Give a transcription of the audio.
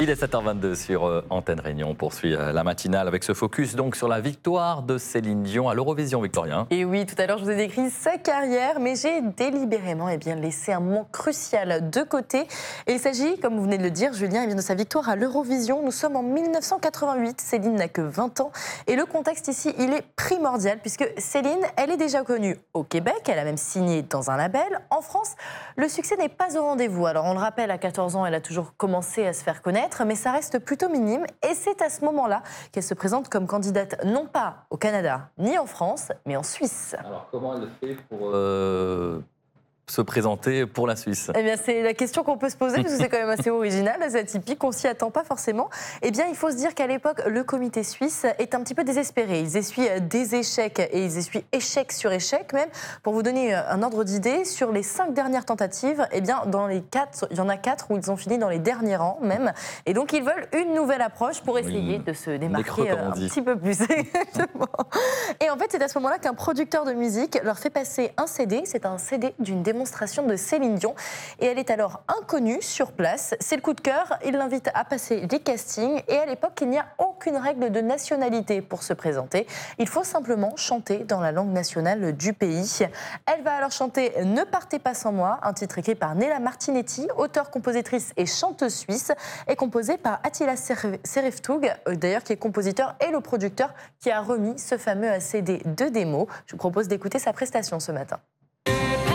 Il est 7h22 sur Antenne Réunion. On poursuit la matinale avec ce focus donc sur la victoire de Céline Dion à l'Eurovision, Victorien. Et oui, tout à l'heure, je vous ai décrit sa carrière, mais j'ai délibérément laissé un moment crucial de côté. Et il s'agit, comme vous venez de le dire, Julien, de sa victoire à l'Eurovision. Nous sommes en 1988, Céline n'a que 20 ans. Et le contexte ici, il est primordial, puisque Céline, elle est déjà connue au Québec, elle a même signé dans un label. En France, le succès n'est pas au rendez-vous. Alors on le rappelle, à 14 ans, elle a toujours commencé à se faire connaître, mais ça reste plutôt minime. Et c'est à ce moment-là qu'elle se présente comme candidate, non pas au Canada, ni en France, mais en Suisse. Alors comment elle fait pour se présenter pour la Suisse? Eh bien, c'est la question qu'on peut se poser, parce que c'est quand même assez original, assez atypique, on s'y attend pas forcément. Eh bien, il faut se dire qu'à l'époque, le comité suisse est un petit peu désespéré. Ils essuient des échecs, et ils essuient échec sur échec même. Pour vous donner un ordre d'idée, sur les 5 dernières tentatives, eh bien, dans les 4, il y en a 4 où ils ont fini dans les derniers rangs même. Et donc, ils veulent une nouvelle approche pour essayer de se démarquer un petit peu plus. Et en fait, c'est à ce moment-là qu'un producteur de musique leur fait passer un CD. C'est un CD d'une démonstration de Céline Dion. Et elle est alors inconnue sur place. C'est le coup de cœur. Il l'invite à passer des castings. Et à l'époque, il n'y a aucune règle de nationalité pour se présenter. Il faut simplement chanter dans la langue nationale du pays. Elle va alors chanter Ne partez pas sans moi, un titre écrit par Nella Martinetti, auteure, compositrice et chanteuse suisse, et composé par Attila Sereftoug, d'ailleurs qui est compositeur et le producteur qui a remis ce fameux CD de démo. Je vous propose d'écouter sa prestation ce matin.